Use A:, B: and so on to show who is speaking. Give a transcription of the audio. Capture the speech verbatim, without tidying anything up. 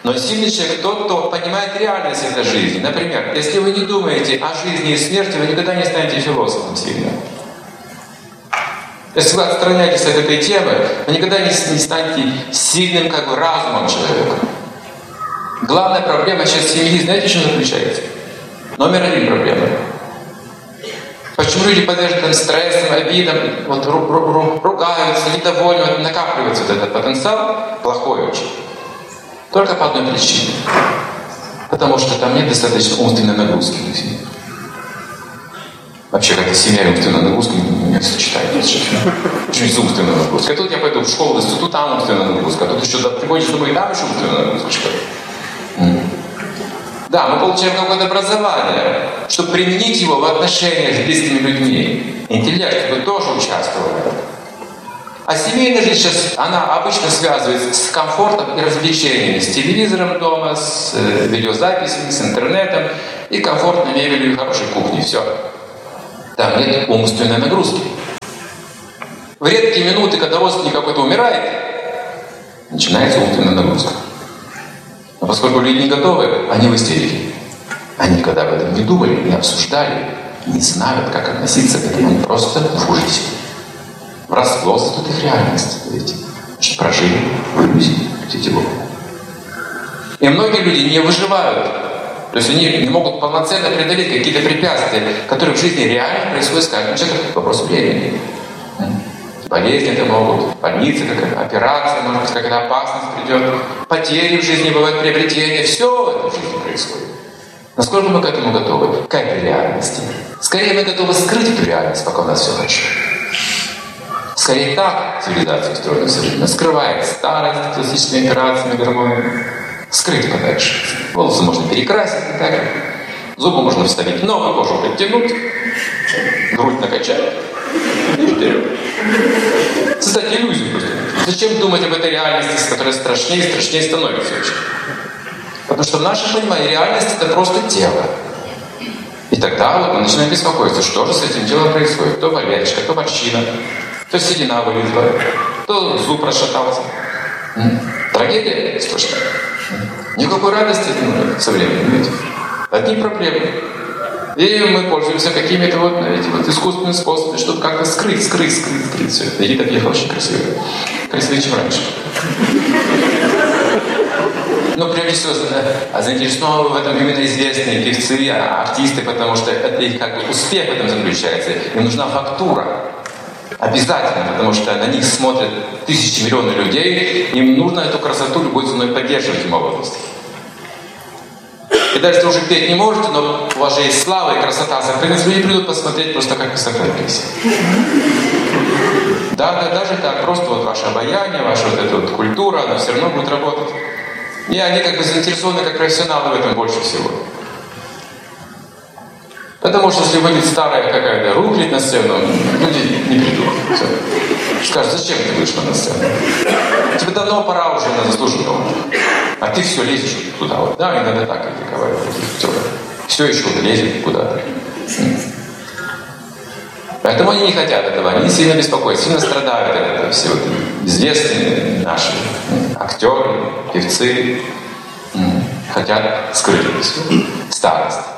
A: Но сильный человек тот, кто понимает реальность этой жизни. Например, если вы не думаете о жизни и смерти, вы никогда не станете философом сильным. Если вы отстраняетесь от этой темы, вы никогда не, не станете сильным как бы разумом человека. Главная проблема сейчас семьи, знаете, в чем заключается? Номер один проблема. Почему люди подвержены стрессам, обидам, вот, ру, ру, ру, ругаются, недовольны, вот, накапливается вот этот потенциал, плохой очень. Только по одной причине. Потому что там нет достаточно умственной нагрузки. Вообще, как-то семья и умственная нагрузка не сочетается. Почему не умственная нагрузка? А тут я пойду в школу, в институт, там умственная нагрузка. А тут еще приходишь домой, и там еще умственная нагрузка. Да, мы получаем какое-то образование, чтобы применить его в отношениях с близкими людьми. Интеллект, вы тоже участвовали. А семейная жизнь сейчас, она обычно связывается с комфортом и развлечениями, с телевизором дома, с э, видеозаписями, с интернетом и комфортной мебелью и хорошей кухней. Все. Там нет умственной нагрузки. В редкие минуты, когда родственник какой-то умирает, начинается умственная нагрузка. Но поскольку люди не готовы, они в истерике. Они никогда об этом не думали, не обсуждали, не знают, как относиться к этому. Они просто в ужасе. Врасплох тут их реальность. Видите? Значит, прожили в иллюзии сетевого. И многие люди не выживают. То есть они не могут полноценно преодолеть какие-то препятствия, которые в жизни реально происходят с каждым человеком. Вопрос времени. Болезни это могут, больницы, какая-то операция, может быть, какая-то опасность придет, потери в жизни бывают, приобретения. Все это в жизни происходит. Насколько мы к этому готовы? К этой реальности. Скорее мы готовы скрыть эту реальность, пока у нас все хорошо. Скорее так цивилизация устроена современная. Скрывает старость классическими операциями, гормонами. Скрыть подальше. Волосы можно перекрасить, не так. Зубы можно вставить новую, кожу подтянуть, грудь накачать и вперед. Создать иллюзию просто. Зачем думать об этой реальности, которая страшнее и страшнее становится очень? Потому что в нашем понимании реальность — это просто тело. И тогда вот мы начинаем беспокоиться, что же с этим телом происходит. То болячка, то морщина, то седина вылезла, то зуб расшатался. Трагедия страшная. Никакой радости со временем нет. Одни проблемы. И мы пользуемся какими-то вот, знаете, вот искусственными способами, чтобы как-то скрыть, скрыть, скрыть, скрыть все это. И так ехал очень красивый. Красивее, чем раньше. Но прежде всего, заинтересованы в этом именно известные певцы, артисты, потому что это их как бы успех в этом заключается. Им нужна фактура. Обязательно, потому что на них смотрят тысячи, миллионы людей. Им нужно эту красоту любой ценой поддерживать в молодости. И даже если вы уже петь не можете, но у вас же есть слава и красота сохранилась, люди придут посмотреть просто, как вы сохранились. Да, да, даже так, просто вот ваше обаяние, ваша вот эта вот культура, она все равно будет работать. И они как бы заинтересованы как профессионалы в этом больше всего. Потому что если выйдет старая какая-то рухлядь на сцену, люди не придут. Все. Скажут, зачем ты вышла на сцену? Тебе давно пора уже на заслуженного. А ты все лезешь туда. Вот. Да, иногда так критиковали. Все еще лезет куда-то. Поэтому они не хотят этого. Они сильно беспокоятся, сильно страдают от этого. Все вот известные наши актеры, певцы хотят скрыть это все. Старость.